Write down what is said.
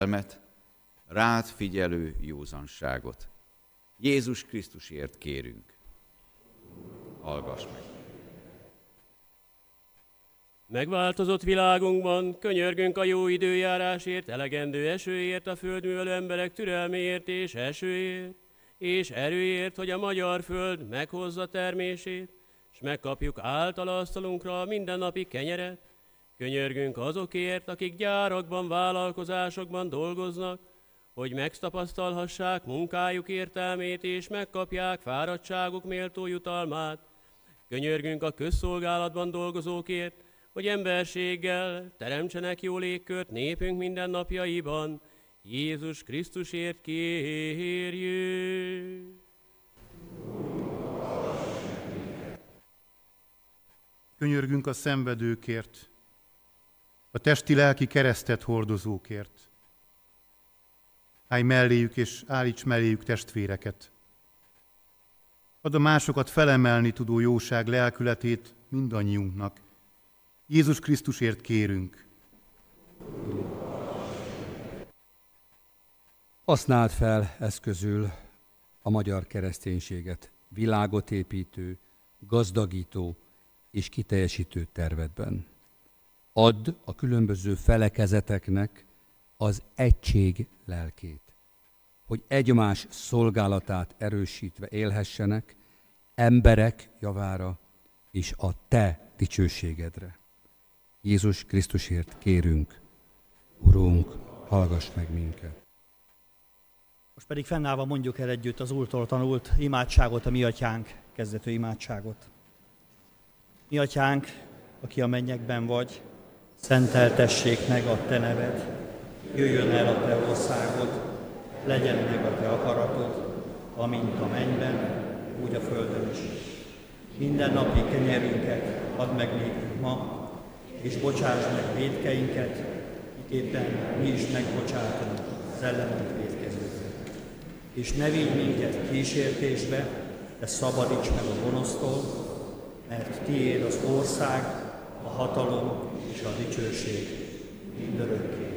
rád figyelő józanságot. Jézus Krisztusért kérünk. Hallgass meg! Megváltozott világunkban könyörgünk a jó időjárásért, elegendő esőért, a földművelő emberek türelméért és esőért, és erőért, hogy a magyar föld meghozza termését, és megkapjuk általa asztalunkra a mindennapi kenyeret. Könyörgünk azokért, akik gyárakban, vállalkozásokban dolgoznak, hogy megtapasztalhassák munkájuk értelmét, és megkapják fáradtságuk méltó jutalmát. Könyörgünk a közszolgálatban dolgozókért, hogy emberséggel teremtsenek jó légkört népünk mindennapjaiban. Jézus Krisztusért kérjük! Könyörgünk a szenvedőkért, a testi-lelki keresztet hordozókért. Állj melléjük és állíts melléjük testvéreket. Add a másokat felemelni tudó jóság lelkületét mindannyiunknak. Jézus Krisztusért kérünk. Használd fel eszközül a magyar kereszténységet világot építő, gazdagító és kiteljesítő tervedben. Add a különböző felekezeteknek az egység lelkét, hogy egymás szolgálatát erősítve élhessenek emberek javára és a te dicsőségedre. Jézus Krisztusért kérünk, Urunk, hallgass meg minket! Most pedig fennállva mondjuk el együtt az Úrtól tanult imádságot, a Mi Atyánk kezdetű imádságot. Mi Atyánk, aki a mennyekben vagy, szenteltessék meg a te neved, jöjjön el a te országod, legyen meg a te akaratod, amint a mennyben, úgy a földön is. Minden napi kenyerünket add meg nékünk ma, és bocsáss meg vétkeinket, miképpen mi is megbocsátunk az ellenünk vétkezőknek. És ne vigy minket kísértésbe, de szabadíts meg a gonosztól, mert tiéd az ország, a hatalom és a dicsőség mindörökké.